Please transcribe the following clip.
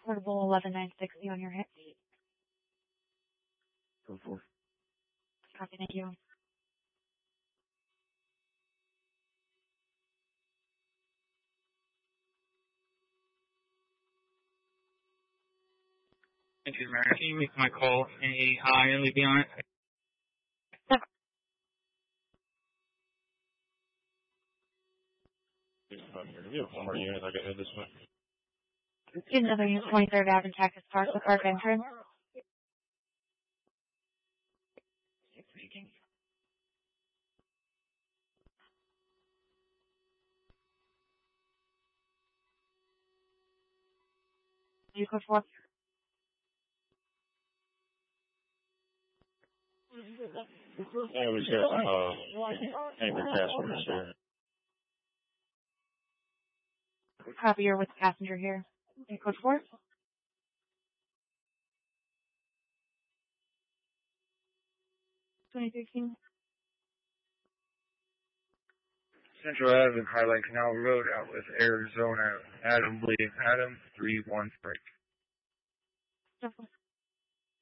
Portable 11960 on your hip. Go for it. Copy, thank you. Thank you, Mary. Can you make my call a high and leave me on it? One more unit, I got head this way. Another unit, 23rd Avenue, Cactus Park with Arc entrance. You code 4. Yeah, we got, anchor passengers here. Copy, you're with the passenger here. You code 4. Central Avenue, Highline Canal Road, out with Arizona. Adam, bleeding. Adam, 3-1 break.